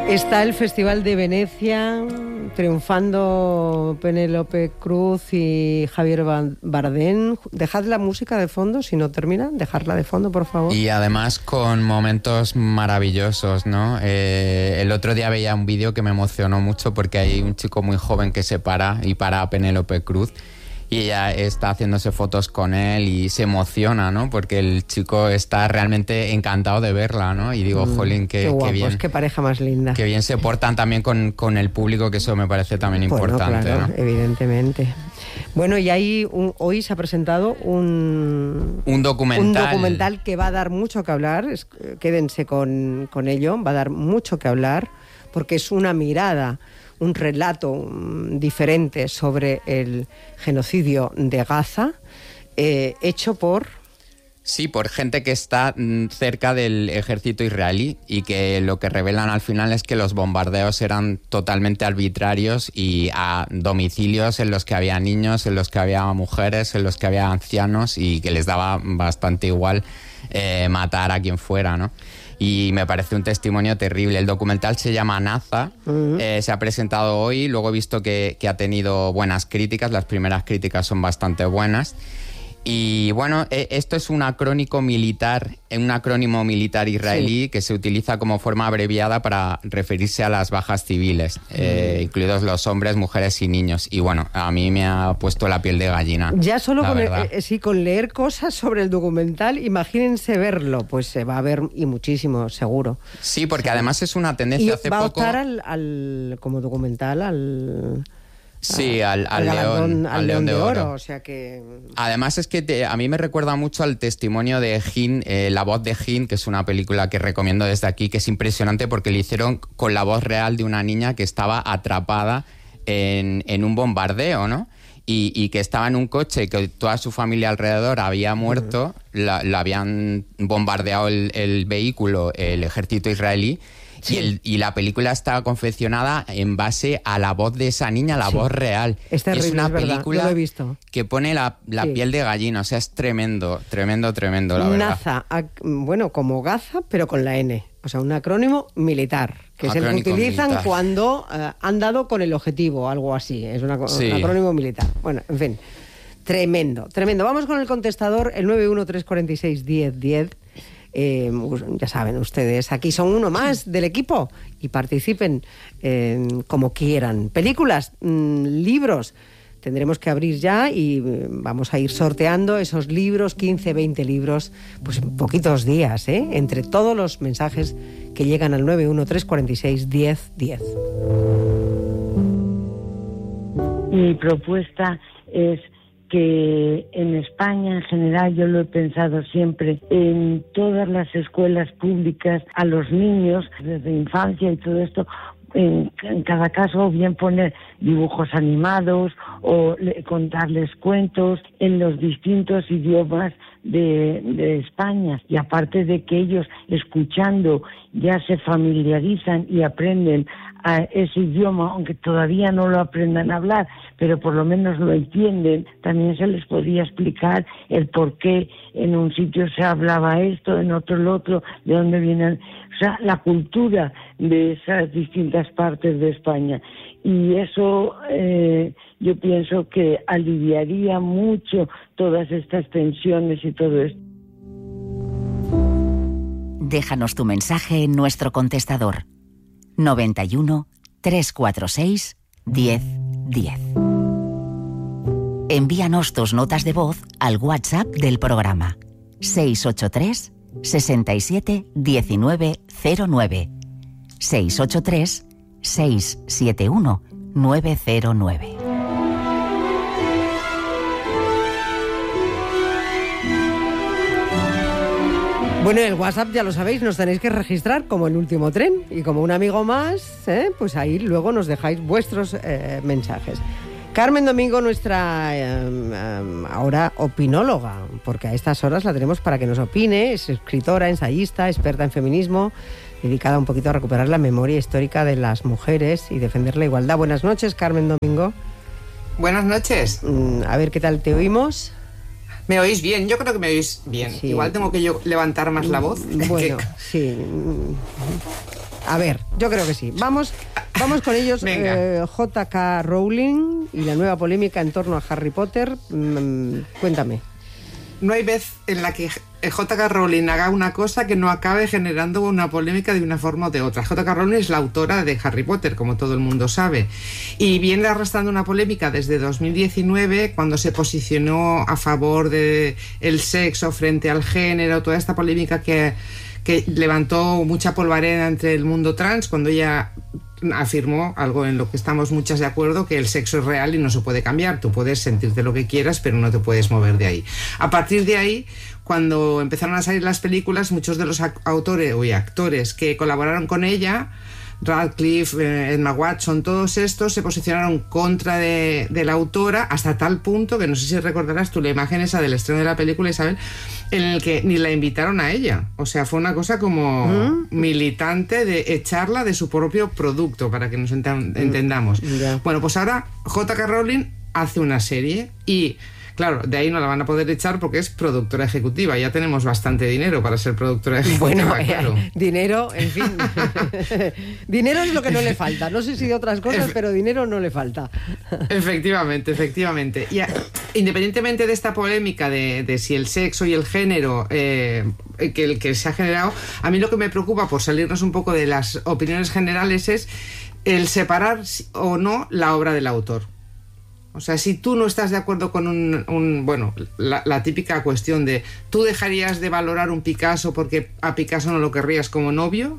Está el Festival de Venecia, triunfando Penélope Cruz y Javier Bardem. Dejad la música de fondo, si no termina, dejarla de fondo, por favor. Y además con momentos maravillosos, ¿no? El otro día veía un vídeo que me emocionó mucho porque hay un chico muy joven que se para a Penélope Cruz y ella está haciéndose fotos con él y se emociona, ¿no? Porque el chico está realmente encantado de verla, ¿no? Y digo, jolín, qué bien. Qué pareja más linda. Qué bien se portan también con el público, que eso me parece también importante, claro, ¿no? Evidentemente. Bueno, y ahí hoy se ha presentado un documental que va a dar mucho que hablar. Quédense con ello, va a dar mucho que hablar, porque es una mirada, un relato diferente sobre el genocidio de Gaza, hecho por... Sí, por gente que está cerca del ejército israelí y que lo que revelan al final es que los bombardeos eran totalmente arbitrarios y a domicilios en los que había niños, en los que había mujeres, en los que había ancianos y que les daba bastante igual matar a quien fuera, ¿no? Y me parece un testimonio terrible. El documental se llama Naza, se ha presentado hoy, luego he visto que ha tenido buenas críticas, las primeras críticas son bastante buenas. Y bueno, esto es un acrónimo militar israelí, sí, que se utiliza como forma abreviada para referirse a las bajas civiles, incluidos los hombres, mujeres y niños. Y bueno, a mí me ha puesto la piel de gallina. Ya solo con leer cosas sobre el documental, imagínense verlo, pues se va a ver y muchísimo, seguro. Sí, porque además es una tendencia. Y va a optar como documental Sí, al León de Oro. O sea que... Además es que a mí me recuerda mucho al testimonio de Hin, La voz de Hin, que es una película que recomiendo desde aquí, que es impresionante porque le hicieron con la voz real de una niña que estaba atrapada en un bombardeo, ¿no? Y que estaba en un coche, que toda su familia alrededor había muerto, la habían bombardeado el vehículo, el ejército israelí. Sí. Y la película está confeccionada en base a la voz de esa niña, la voz real. Es terrible, es una yo película lo he visto. Que pone la piel de gallina, o sea, es tremendo, la verdad. Naza, bueno, como Gaza, pero con la N. O sea, un acrónimo militar, que es el que utilizan militar cuando han dado con el objetivo, algo así. Es un acrónimo militar. Bueno, en fin, tremendo. Vamos con el contestador, el 913461010. Ya saben ustedes, aquí son uno más del equipo y participen como quieran. Películas, libros, tendremos que abrir ya y vamos a ir sorteando esos libros, 15, 20 libros, pues en poquitos días, entre todos los mensajes que llegan al 913461010. Mi propuesta es que en España en general, yo lo he pensado siempre, en todas las escuelas públicas a los niños desde infancia y todo esto, en cada caso bien poner dibujos animados o contarles cuentos en los distintos idiomas de España, y aparte de que ellos escuchando ya se familiarizan y aprenden a ese idioma, aunque todavía no lo aprendan a hablar, pero por lo menos lo entienden. También se les podría explicar el por qué en un sitio se hablaba esto, en otro lo otro, de dónde vienen, o sea, la cultura de esas distintas partes de España. Y eso yo pienso que aliviaría mucho todas estas tensiones y todo esto. Déjanos tu mensaje en nuestro contestador 91 346 1010. Envíanos tus notas de voz al WhatsApp del programa 683 67 19 09 683 671 909. Bueno, el WhatsApp ya lo sabéis, nos tenéis que registrar como el último tren y como un amigo más, pues ahí luego nos dejáis vuestros mensajes. Carmen Domingo, nuestra ahora opinóloga, porque a estas horas la tenemos para que nos opine, es escritora, ensayista, experta en feminismo, dedicada un poquito a recuperar la memoria histórica de las mujeres y defender la igualdad. Buenas noches, Carmen Domingo. Buenas noches. A ver, ¿qué tal te oímos? ¿Me oís bien? Yo creo que me oís bien. Sí. Igual tengo que yo levantar más la voz. Bueno, sí. A ver, yo creo que sí. Vamos con ellos. J.K. Rowling y la nueva polémica en torno a Harry Potter. Cuéntame. No hay vez en la que J.K. Rowling haga una cosa que no acabe generando una polémica de una forma o de otra. J.K. Rowling es la autora de Harry Potter, como todo el mundo sabe, y viene arrastrando una polémica desde 2019, cuando se posicionó a favor de el sexo frente al género, toda esta polémica que levantó mucha polvareda entre el mundo trans, cuando ella afirmó algo en lo que estamos muchas de acuerdo, que el sexo es real y no se puede cambiar. Tú puedes sentirte lo que quieras, pero no te puedes mover de ahí. A partir de ahí, cuando empezaron a salir las películas, muchos de los autores y actores que colaboraron con ella, Radcliffe, Emma Watson, todos estos se posicionaron contra de la autora, hasta tal punto que no sé si recordarás tú la imagen esa del estreno de la película, Isabel, en el que ni la invitaron a ella. O sea, fue una cosa como militante de echarla de su propio producto, para que nos entendamos. Bueno, pues ahora J.K. Rowling hace una serie y... Claro, de ahí no la van a poder echar porque es productora ejecutiva. Ya tenemos bastante dinero para ser productora ejecutiva. Bueno, claro. Dinero, en fin. Dinero es lo que no le falta. No sé si de otras cosas, pero dinero no le falta. Efectivamente. Y independientemente de esta polémica de si el sexo y el género que se ha generado, a mí lo que me preocupa, por salirnos un poco de las opiniones generales, es el separar o no la obra del autor. O sea, si tú no estás de acuerdo con la típica cuestión de ¿tú dejarías de valorar un Picasso porque a Picasso no lo querrías como novio?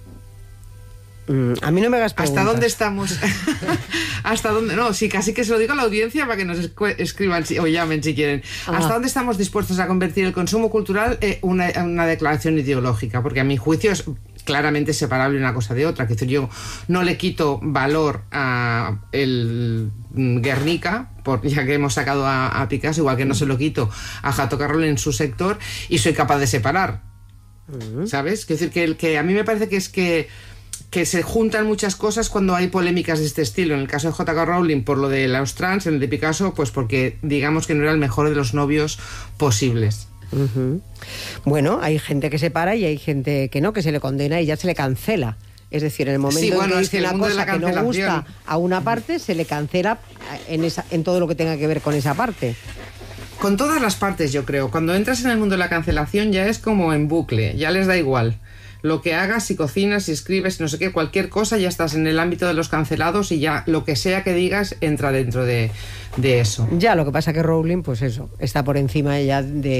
A mí no me hagas preguntas. ¿Hasta dónde estamos? ¿Hasta dónde? No, sí, casi que se lo digo a la audiencia para que nos escriban o llamen si quieren. ¿Hasta dónde estamos dispuestos a convertir el consumo cultural en una declaración ideológica? Porque a mi juicio es claramente separable una cosa de otra. Que yo no le quito valor a el Guernica, ya que hemos sacado a Picasso, igual que no se lo quito a J.K. Rowling en su sector, y soy capaz de separar. ¿Sabes? Es decir, que a mí me parece que se juntan muchas cosas cuando hay polémicas de este estilo. En el caso de J.K. Rowling por lo de los trans, en el de Picasso pues porque digamos que no era el mejor de los novios posibles. Bueno, hay gente que se para y hay gente que no, que se le condena y ya se le cancela. Es decir, en el momento en que dice una cosa que no gusta a una parte, se le cancela en todo lo que tenga que ver con esa parte. Con todas las partes, yo creo. Cuando entras en el mundo de la cancelación ya es como en bucle, ya les da igual. Lo que hagas, si cocinas, si escribes, no sé qué, cualquier cosa, ya estás en el ámbito de los cancelados y ya lo que sea que digas entra dentro de eso. Ya, lo que pasa que Rowling, pues eso, está por encima ya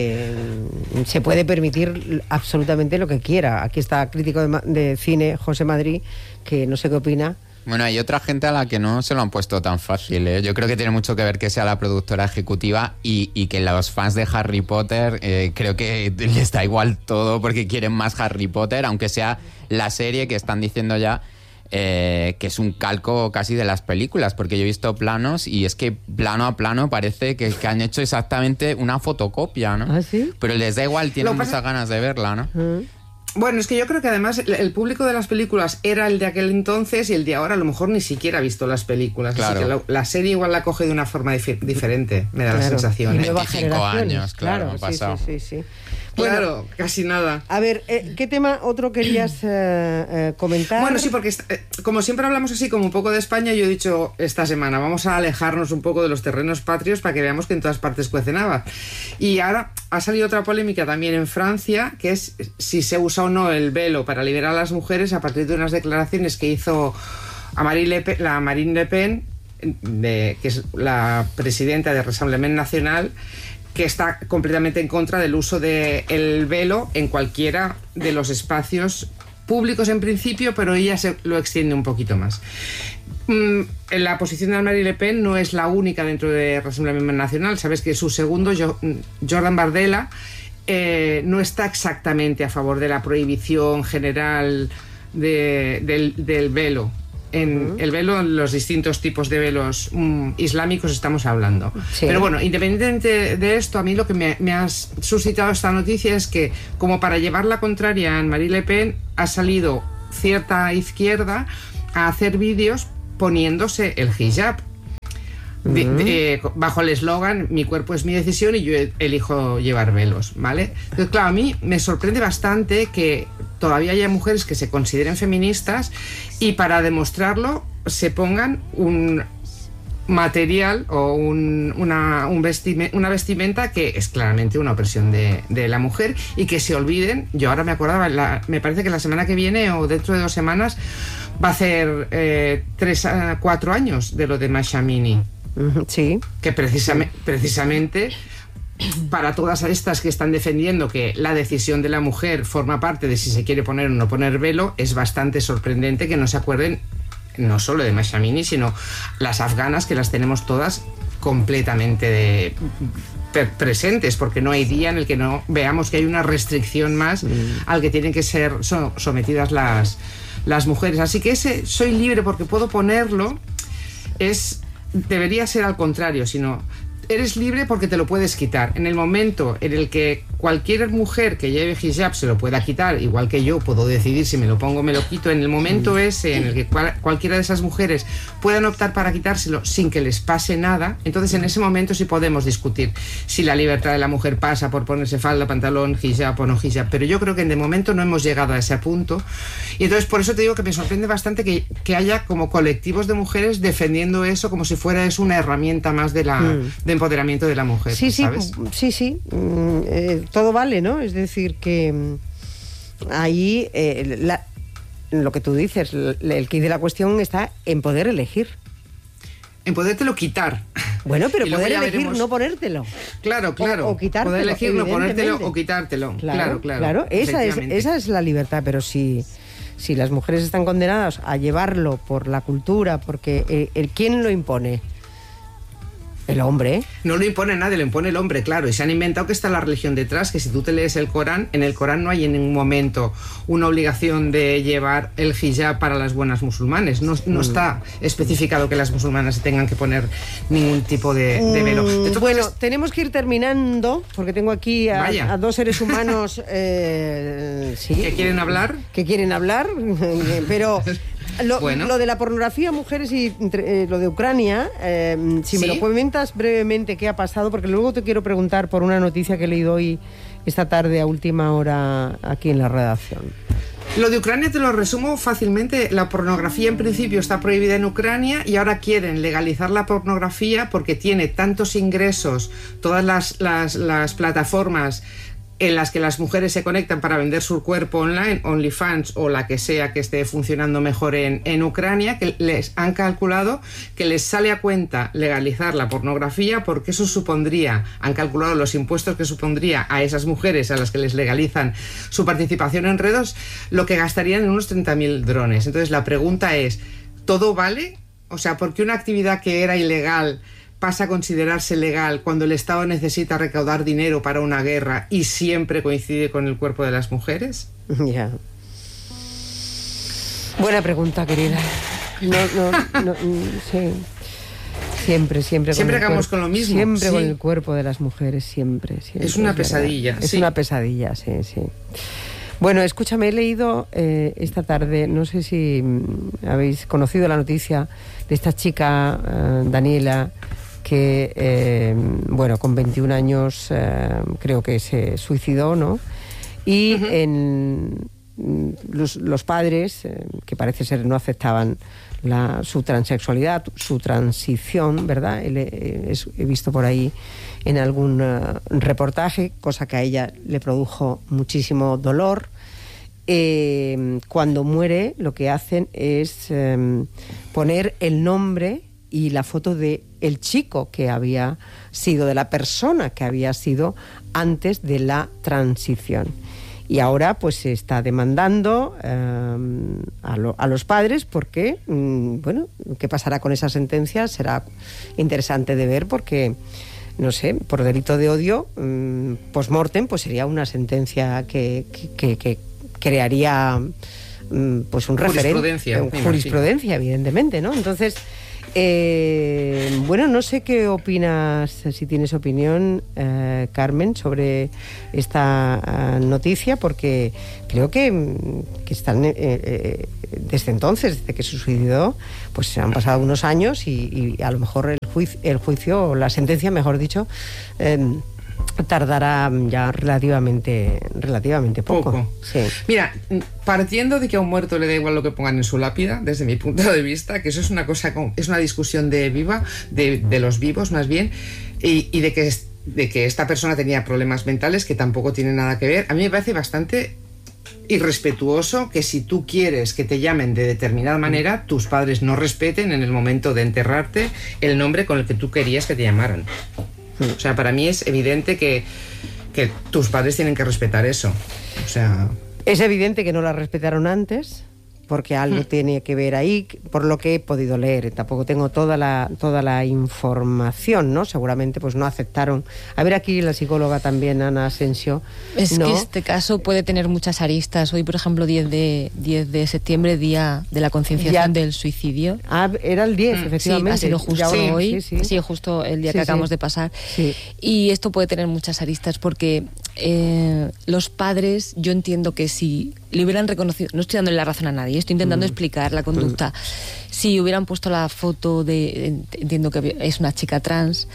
se puede permitir absolutamente lo que quiera. Aquí está crítico de cine, José Madrid, que no sé qué opina. Bueno, hay otra gente a la que no se lo han puesto tan fácil, ¿eh? Yo creo que tiene mucho que ver que sea la productora ejecutiva y que los fans de Harry Potter creo que les da igual todo porque quieren más Harry Potter, aunque sea la serie que están diciendo ya que es un calco casi de las películas, porque yo he visto planos y es que plano a plano parece que han hecho exactamente una fotocopia, ¿no? ¿Ah, sí? Pero les da igual, tienen muchas ganas de verla, ¿no? Bueno, es que yo creo que además el público de las películas era el de aquel entonces y el de ahora a lo mejor ni siquiera ha visto las películas. Claro. Así que la serie igual la coge de una forma diferente, me da la sensación. 25 años, claro, han pasado. Sí. Claro, bueno, casi nada. A ver, ¿qué tema otro querías comentar? Bueno, sí, porque como siempre hablamos así como un poco de España, yo he dicho esta semana, vamos a alejarnos un poco de los terrenos patrios para que veamos que en todas partes cuecen habas. Y ahora ha salido otra polémica también en Francia, que es si se usa o no el velo para liberar a las mujeres a partir de unas declaraciones que hizo Marine Le Pen, que es la presidenta del Rassemblement National, que está completamente en contra del uso del velo en cualquiera de los espacios públicos en principio, pero ella lo extiende un poquito más. La posición de Marine Le Pen no es la única dentro de Rassemblement National. Sabes que su segundo, Jordan Bardella, no está exactamente a favor de la prohibición general del velo. El velo, los distintos tipos de velos islámicos estamos hablando. Sí. Pero bueno, independientemente de esto, a mí lo que me ha suscitado esta noticia es que, como para llevar la contraria a Marine Le Pen, ha salido cierta izquierda a hacer vídeos poniéndose el hijab. Bajo el eslogan "mi cuerpo es mi decisión y yo elijo llevar velos", ¿vale? Entonces, claro, a mí me sorprende bastante que todavía haya mujeres que se consideren feministas y para demostrarlo se pongan un material o una vestimenta que es claramente una opresión de la mujer, y que se olviden. Yo ahora me acordaba, me parece que la semana que viene o dentro de 2 semanas va a hacer 3 a 4 años de lo de Masha Amini. Sí. Que precisamente para todas estas que están defendiendo que la decisión de la mujer forma parte de si se quiere poner o no poner velo, es bastante sorprendente que no se acuerden no solo de Masha Amini, sino las afganas, que las tenemos todas completamente presentes, porque no hay día en el que no veamos que hay una restricción más al que tienen que ser sometidas las mujeres. Así que ese soy libre porque puedo ponerlo debería ser al contrario, sino eres libre porque te lo puedes quitar. En el momento en el que cualquier mujer que lleve hijab se lo pueda quitar, igual que yo puedo decidir si me lo pongo o me lo quito, en el momento ese en el que cualquiera de esas mujeres puedan optar para quitárselo sin que les pase nada, entonces en ese momento sí podemos discutir si la libertad de la mujer pasa por ponerse falda, pantalón, hijab o no hijab. Pero yo creo que de momento no hemos llegado a ese punto, y entonces por eso te digo que me sorprende bastante que haya como colectivos de mujeres defendiendo eso como si fuera eso una herramienta más de empoderamiento de la mujer. Sí, ¿sabes? sí. Todo vale, ¿no? Es decir, que ahí lo que tú dices, el quid de la cuestión está en poder elegir. En podértelo quitar. Bueno, pero poder elegir no ponértelo. Claro. O quitártelo. Poder elegir no ponértelo o quitártelo. Claro. Esa es la libertad, pero si las mujeres están condenadas a llevarlo por la cultura, porque ¿quién lo impone? El hombre. No lo impone nadie, lo impone el hombre, claro. Y se han inventado que está la religión detrás, que si tú te lees el Corán, en el Corán no hay en ningún momento una obligación de llevar el hijab para las buenas musulmanes. No está especificado que las musulmanas tengan que poner ningún tipo de velo. Entonces, bueno, tenemos que ir terminando, porque tengo aquí a 2 seres humanos sí, ¿que quieren hablar? Que quieren hablar, pero... Lo de la pornografía, mujeres y lo de Ucrania, si me lo comentas brevemente qué ha pasado, porque luego te quiero preguntar por una noticia que he leído hoy, esta tarde, a última hora, aquí en la redacción. Lo de Ucrania te lo resumo fácilmente. La pornografía en principio está prohibida en Ucrania y ahora quieren legalizar la pornografía porque tiene tantos ingresos todas las plataformas en las que las mujeres se conectan para vender su cuerpo online, OnlyFans o la que sea que esté funcionando mejor en Ucrania, que les han calculado que les sale a cuenta legalizar la pornografía, porque eso supondría, han calculado los impuestos que supondría a esas mujeres a las que les legalizan su participación en redes, lo que gastarían en unos 30.000 drones. Entonces la pregunta es, ¿todo vale? O sea, ¿por qué una actividad que era ilegal pasa a considerarse legal cuando el Estado necesita recaudar dinero para una guerra y siempre coincide con el cuerpo de las mujeres? Ya. Buena pregunta, querida. No, sí. Siempre hagamos con lo mismo. Siempre con el cuerpo de las mujeres, siempre. Es una pesadilla. Es una pesadilla, sí. Bueno, escúchame, he leído esta tarde, no sé si habéis conocido la noticia de esta chica, Daniela, que, con 21 años creo que se suicidó, ¿no? Y los padres, que parece ser no aceptaban su transexualidad, su transición, ¿verdad? He visto por ahí en algún reportaje, cosa que a ella le produjo muchísimo dolor. Cuando muere, lo que hacen es poner el nombre y la foto de el chico que había sido, de la persona que había sido antes de la transición. Y ahora pues se está demandando a los padres porque, ¿qué pasará con esa sentencia? Será interesante de ver porque, no sé, por delito de odio, post-mortem, pues sería una sentencia que crearía pues un referente. Jurisprudencia, evidentemente, ¿no? Entonces, no sé qué opinas, si tienes opinión, Carmen, sobre esta noticia, porque creo que están desde entonces, desde que se suicidó, pues han pasado unos años y a lo mejor el juicio, o la sentencia, mejor dicho, tardará ya relativamente poco. Sí. Mira, partiendo de que a un muerto le da igual lo que pongan en su lápida, desde mi punto de vista, que eso es una cosa, es una discusión de los vivos más bien, y de que esta persona tenía problemas mentales que tampoco tienen nada que ver. A mí me parece bastante irrespetuoso que si tú quieres que te llamen de determinada manera, tus padres no respeten en el momento de enterrarte el nombre con el que tú querías que te llamaran. O sea, para mí es evidente que tus padres tienen que respetar eso. O sea, es evidente que no la respetaron antes, porque algo tiene que ver ahí, por lo que he podido leer. Tampoco tengo toda la información, ¿no? Seguramente pues no aceptaron. A ver, aquí la psicóloga también, Ana Asensio. Es ¿no? que este caso puede tener muchas aristas. Hoy, por ejemplo, 10 de septiembre, día de la concienciación del suicidio. Ah, era el 10, efectivamente. Sí, ha sido justo hoy. Sí. Ha sido justo el día que acabamos de pasar. Sí. Y esto puede tener muchas aristas porque los padres, yo entiendo que si le hubieran reconocido, no estoy dándole la razón a nadie, estoy intentando explicar la conducta. Si hubieran puesto la foto entiendo que es una chica trans,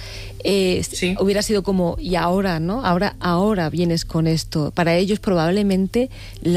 hubiera sido como, y ahora, ¿no? Ahora vienes con esto. Para ellos probablemente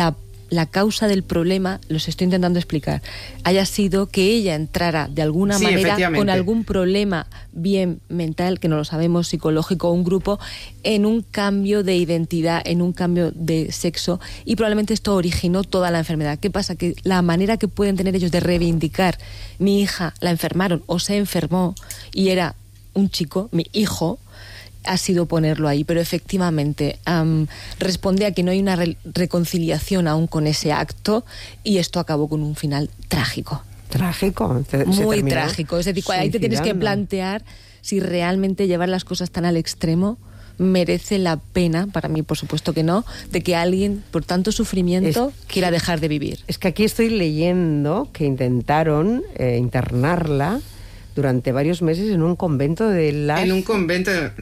la causa del problema, los estoy intentando explicar, haya sido que ella entrara de alguna manera con algún problema bien mental, que no lo sabemos, psicológico, un grupo, en un cambio de identidad, en un cambio de sexo, y probablemente esto originó toda la enfermedad. ¿Qué pasa? Que la manera que pueden tener ellos de reivindicar, mi hija la enfermaron o se enfermó y era un chico, mi hijo, ha sido ponerlo ahí, pero efectivamente responde a que no hay una reconciliación aún con ese acto, y esto acabó con un final trágico. Trágico. Muy trágico. Es decir, ahí te tienes que plantear si realmente llevar las cosas tan al extremo merece la pena, para mí por supuesto que no, de que alguien por tanto sufrimiento quiera dejar de vivir. Es que aquí estoy leyendo que intentaron internarla durante varios meses en un convento de las... En un convento de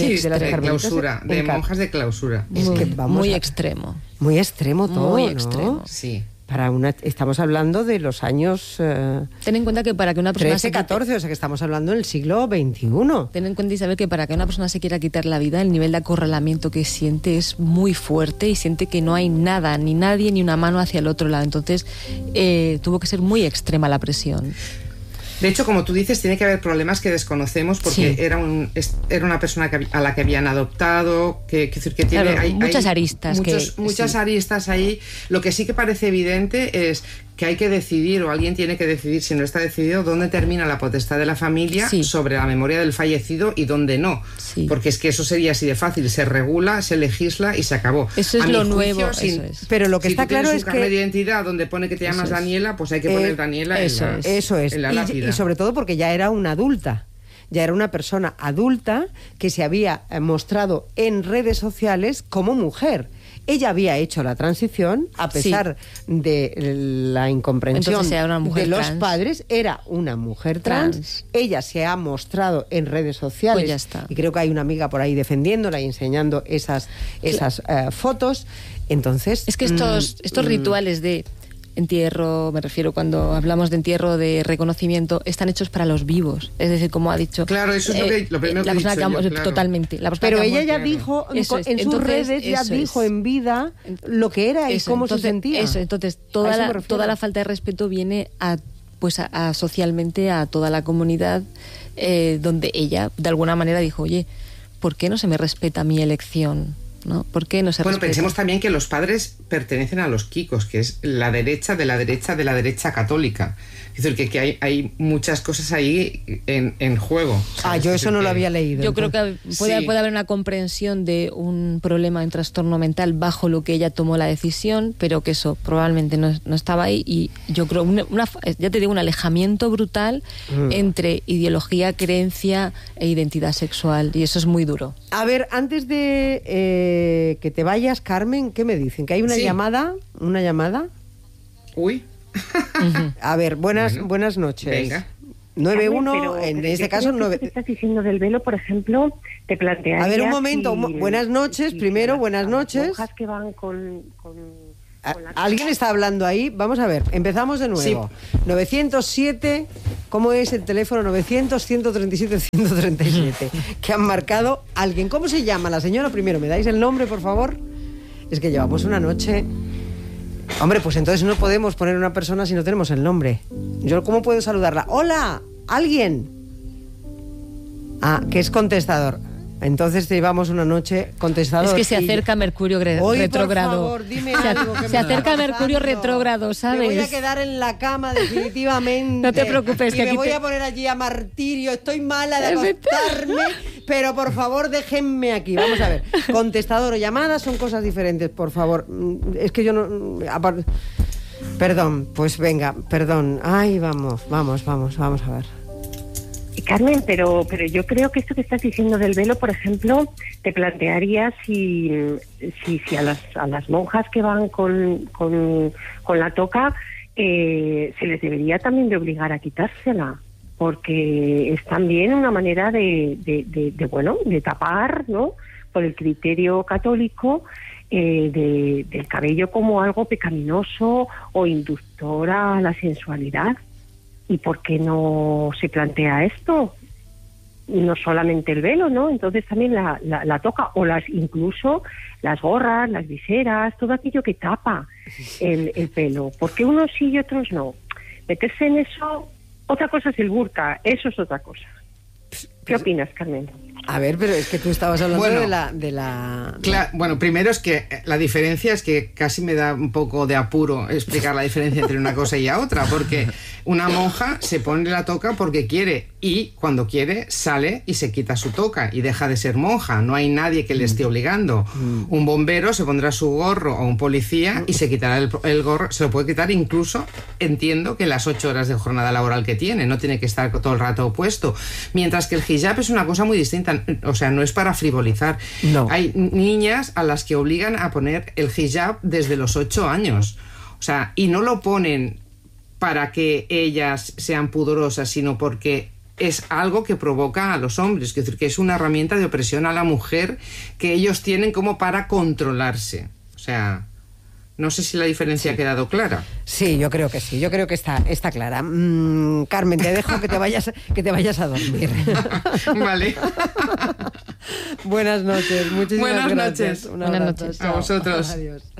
clausura, de monjas de clausura. Es que muy extremo. Muy extremo todo, muy ¿no? extremo. Sí. Estamos hablando de los años... Ten en cuenta que para que una persona 13, 14, o sea que estamos hablando del siglo XXI. Ten en cuenta, Isabel, que para que una persona se quiera quitar la vida, el nivel de acorralamiento que siente es muy fuerte y siente que no hay nada, ni nadie, ni una mano hacia el otro lado. Entonces, tuvo que ser muy extrema la presión. De hecho, como tú dices, tiene que haber problemas que desconocemos porque era una persona a la que habían adoptado, que tiene hay muchas aristas. Muchas aristas ahí. Lo que sí que parece evidente es que hay que decidir, o alguien tiene que decidir, si no está decidido, dónde termina la potestad de la familia sobre la memoria del fallecido y dónde no. Sí. Porque es que eso sería así de fácil. Se regula, se legisla y se acabó. Eso es lo nuevo. Pero lo que está claro es que... Si tú tienes un carnet de identidad donde pone que te llamas Daniela, pues hay que poner Daniela en la lápida. Y sobre todo porque ya era una adulta. Ya era una persona adulta que se había mostrado en redes sociales como mujer. Ella había hecho la transición a pesar de la incomprensión de los padres. Era una mujer trans. Ella se ha mostrado en redes sociales. Pues ya está. Y creo que hay una amiga por ahí defendiéndola y enseñando esas fotos. Entonces... Es que estos rituales de entierro, me refiero cuando hablamos de entierro, de reconocimiento, están hechos para los vivos. Es decir, como ha dicho... Claro, eso es lo primero que he dicho yo, claro. Totalmente. Pero ella ya dijo, en sus redes, ya dijo en vida lo que era y cómo se sentía. Entonces, toda la falta de respeto viene a socialmente a toda la comunidad, donde ella, de alguna manera, dijo, oye, ¿por qué no se me respeta mi elección? ¿No? ¿Por qué no se respeta? Pensemos también que los padres pertenecen a los kikos, que es la derecha de la derecha de la derecha católica. Es decir, que hay muchas cosas ahí en juego. Yo eso no lo había leído. Yo creo que puede haber una comprensión de un problema, un trastorno mental bajo lo que ella tomó la decisión, pero que eso probablemente no estaba ahí. Y yo creo, ya te digo, un alejamiento brutal entre ideología, creencia e identidad sexual. Y eso es muy duro. A ver, antes de que te vayas, Carmen, ¿qué me dicen? ¿Que hay una llamada? ¿Una llamada? Uy. A ver, buenas noches. Venga. 9-1, en este caso... Lo que estás diciendo del velo, por ejemplo, te plantearía... A ver, un momento. Buenas noches, primero, buenas noches. Monjas que van con ¿Alguien está hablando ahí? Vamos a ver, empezamos de nuevo. Sí. 907, ¿cómo es el teléfono? 900-137-137. Que han marcado alguien. ¿Cómo se llama la señora? Primero, ¿me dais el nombre, por favor? Es que llevamos una noche... Hombre, pues entonces no podemos poner una persona si no tenemos el nombre. ¿Yo cómo puedo saludarla? ¡Hola! ¿Alguien? Ah, que es contestador. Entonces te llevamos una noche contestador. Es que se acerca Mercurio retrógrado. Por favor, dime algo que se acerca Mercurio retrógrado, ¿sabes? Me voy a quedar en la cama definitivamente. No te preocupes. Y me voy a poner allí a martirio. Estoy mala de acostarme, pero por favor déjenme aquí. Vamos a ver. Contestador o llamada son cosas diferentes, por favor. Es que yo no... Perdón, pues venga, perdón. Ay, vamos a ver. Carmen, pero yo creo que esto que estás diciendo del velo, por ejemplo, te plantearía si a las monjas que van con la toca se les debería también de obligar a quitársela, porque es también una manera de tapar, ¿no?, por el criterio católico, del cabello como algo pecaminoso o inductor a la sensualidad. ¿Y por qué no se plantea esto? No solamente el velo, ¿no? Entonces también la toca, o incluso las gorras, las viseras, todo aquello que tapa el pelo. ¿Por qué unos sí y otros no? Meterse en eso, otra cosa es el burka, eso es otra cosa. ¿Qué opinas, Carmen? A ver, pero es que tú estabas hablando de la... Claro, bueno, primero es que la diferencia es que casi me da un poco de apuro explicar la diferencia entre una cosa y la otra, porque una monja se pone la toca porque quiere, y cuando quiere sale y se quita su toca y deja de ser monja. No hay nadie que le esté obligando. Un bombero se pondrá su gorro, o un policía, y se quitará el gorro. Se lo puede quitar incluso, entiendo, que en las 8 horas de jornada laboral que tiene. No tiene que estar todo el rato puesto. Mientras que el hijab es una cosa muy distinta. O sea, no es para frivolizar. No. Hay niñas a las que obligan a poner el hijab desde los 8 años. O sea, y no lo ponen para que ellas sean pudorosas, sino porque es algo que provoca a los hombres. Es decir, que es una herramienta de opresión a la mujer que ellos tienen como para controlarse. O sea... No sé si la diferencia ha quedado clara. Sí, yo creo que sí, yo creo que está clara. Carmen, te dejo que te vayas a dormir. Vale. Buenas noches, muchísimas gracias. Buenas noches. Buenas noches. A vosotros. Adiós.